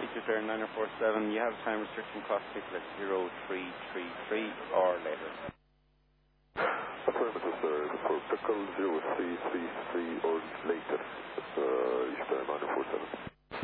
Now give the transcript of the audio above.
Teacher Fair 9047, you have time restriction cross ticket at 0333 or later. Affirmative, sir. For pickle 0333 or later. It's Eastern 947.